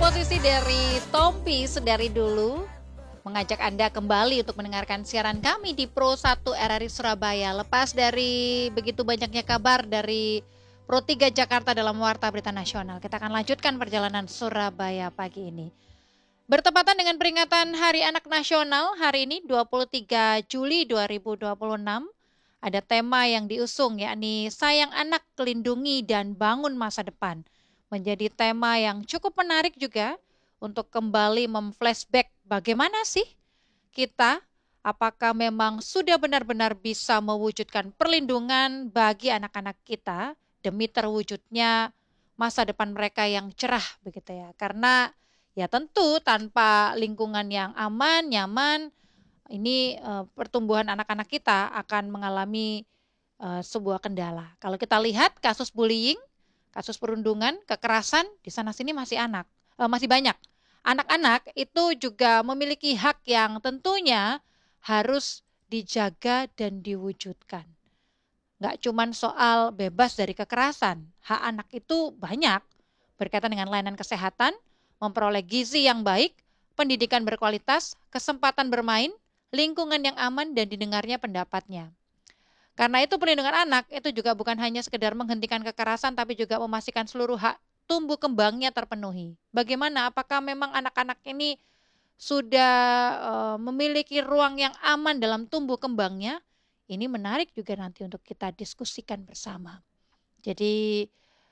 komposisi dari Tompi Sedari Dulu mengajak Anda kembali untuk mendengarkan siaran kami di Pro 1 RRI Surabaya. Lepas dari begitu banyaknya kabar dari Pro 3 Jakarta dalam Warta Berita Nasional, kita akan lanjutkan perjalanan Surabaya pagi ini. Bertepatan dengan peringatan Hari Anak Nasional hari ini 23 Juli 2026, ada tema yang diusung yakni Sayang Anak, Lindungi dan Bangun Masa Depan. Menjadi tema yang cukup menarik juga untuk kembali memflashback bagaimana sih kita, apakah memang sudah benar-benar bisa mewujudkan perlindungan bagi anak-anak kita demi terwujudnya masa depan mereka yang cerah begitu ya. Karena ya tentu tanpa lingkungan yang aman, nyaman, ini pertumbuhan anak-anak kita akan mengalami sebuah kendala. Kalau kita lihat kasus bullying, kasus perundungan, kekerasan di sana sini masih banyak. Anak-anak itu juga memiliki hak yang tentunya harus dijaga dan diwujudkan. Nggak cuma soal bebas dari kekerasan, hak anak itu banyak berkaitan dengan layanan kesehatan, memperoleh gizi yang baik, pendidikan berkualitas, kesempatan bermain, lingkungan yang aman dan didengarnya pendapatnya. Karena itu perlindungan anak itu juga bukan hanya sekedar menghentikan kekerasan tapi juga memastikan seluruh hak tumbuh kembangnya terpenuhi. Bagaimana? Apakah memang anak-anak ini sudah memiliki ruang yang aman dalam tumbuh kembangnya? Ini menarik juga nanti untuk kita diskusikan bersama. Jadi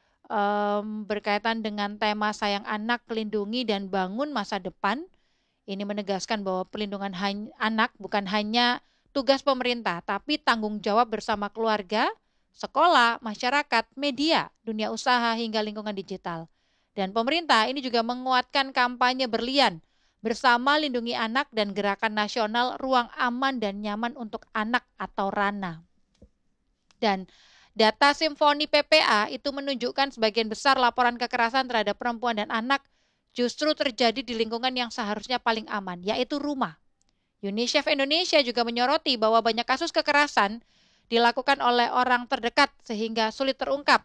berkaitan dengan tema Sayang Anak, Lindungi dan Bangun Masa Depan, ini menegaskan bahwa perlindungan anak bukan hanya tugas pemerintah, tapi tanggung jawab bersama keluarga, sekolah, masyarakat, media, dunia usaha, hingga lingkungan digital. Dan pemerintah ini juga menguatkan kampanye berlian bersama Lindungi Anak dan Gerakan Nasional Ruang Aman dan Nyaman untuk Anak atau RANA. Dan data Simfoni PPA itu menunjukkan sebagian besar laporan kekerasan terhadap perempuan dan anak justru terjadi di lingkungan yang seharusnya paling aman, yaitu rumah. UNICEF Indonesia juga menyoroti bahwa banyak kasus kekerasan dilakukan oleh orang terdekat sehingga sulit terungkap.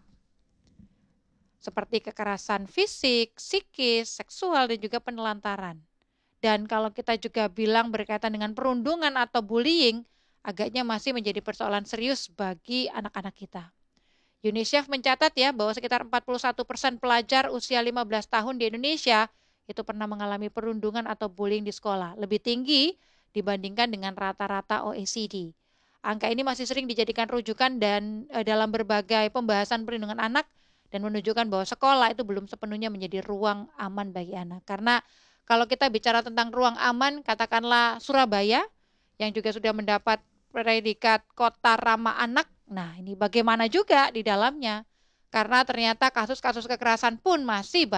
Seperti kekerasan fisik, psikis, seksual, dan juga penelantaran. Dan kalau kita juga bilang berkaitan dengan perundungan atau bullying, agaknya masih menjadi persoalan serius bagi anak-anak kita. UNICEF mencatat ya bahwa sekitar 41% pelajar usia 15 tahun di Indonesia itu pernah mengalami perundungan atau bullying di sekolah. Lebih tinggi dibandingkan dengan rata-rata OECD. Angka ini masih sering dijadikan rujukan dan dalam berbagai pembahasan perlindungan anak dan menunjukkan bahwa sekolah itu belum sepenuhnya menjadi ruang aman bagi anak. Karena kalau kita bicara tentang ruang aman, katakanlah Surabaya yang juga sudah mendapat predikat kota ramah anak. Nah, ini bagaimana juga di dalamnya? Karena ternyata kasus-kasus kekerasan pun masih banyak.